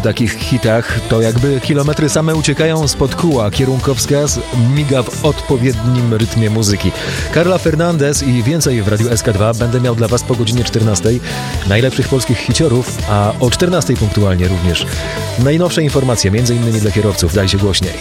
takich hitach, to jakby kilometry same uciekają spod kóła. Kierunkowskaz miga w odpowiednim rytmie muzyki. Carla Fernandez i więcej w Radiu SK2 będę miał dla Was po godzinie 14. Najlepszych polskich hiciorów, a o 14 punktualnie również najnowsze informacje, m.in. dla kierowców. Dajcie głośniej.